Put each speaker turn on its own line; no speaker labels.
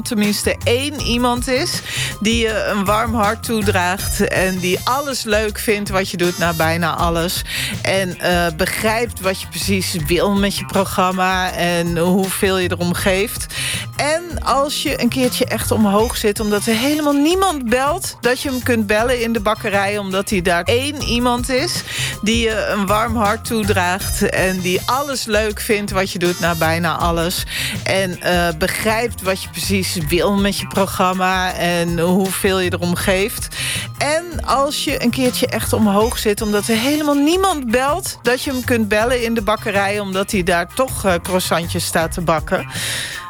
tenminste 1 iemand is die je een warm hart toedraagt en die alles leuk vindt wat je doet, nou bijna alles. En begrijpt wat je precies wil met je programma en hoeveel je erom geeft. En als je een keertje echt omhoog zit omdat er helemaal niemand belt, dat je hem kunt bellen in de bakkerij omdat hij daar 1 iemand is die je een warm hart toedraagt en die alles leuk vindt wat je doet, nou bijna alles. En begrijpt wat je precies wil met je programma en hoeveel je erom geeft. En als je een keertje echt omhoog zit omdat er helemaal niemand belt, dat je hem kunt bellen in de bakkerij omdat hij daar toch croissantjes staat te bakken.